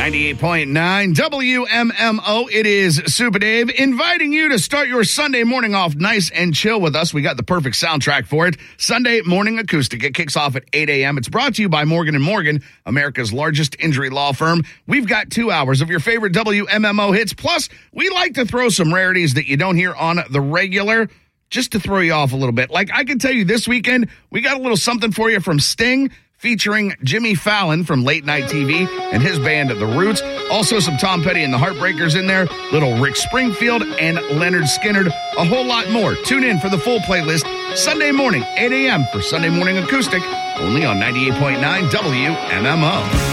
98.9 WMMO. It is Super Dave inviting you to start your Sunday morning off nice and chill with us. We got the perfect soundtrack for it. Sunday Morning Acoustic. It kicks off at 8 a.m. It's brought to you by Morgan & Morgan, America's largest injury law firm. We've got 2 hours of your favorite WMMO hits. Plus, we like to throw some rarities that you don't hear on the regular, just to throw you off a little bit. Like I can tell you this weekend, we got a little something for you from Sting, featuring Jimmy Fallon from Late Night TV and his band, The Roots. Also some Tom Petty and the Heartbreakers in there, little Rick Springfield and Leonard Skinner, a whole lot more. Tune in for the full playlist Sunday morning, 8 a.m. for Sunday Morning Acoustic, only on 98.9 WMMO.